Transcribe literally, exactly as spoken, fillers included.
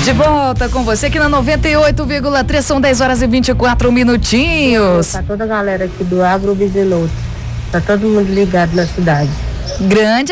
De volta com você aqui na noventa e oito vírgula três, são dez horas e vinte e quatro minutinhos. Tá toda a galera aqui do Agro Bizeloto. Tá todo mundo ligado na cidade. Grande